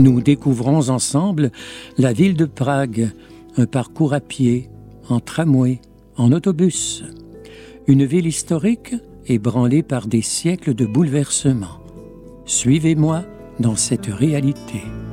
Nous découvrons ensemble la ville de Prague, un parcours à pied, en tramway, en autobus. Une ville historique ébranlée par des siècles de bouleversements. Suivez-moi dans cette réalité.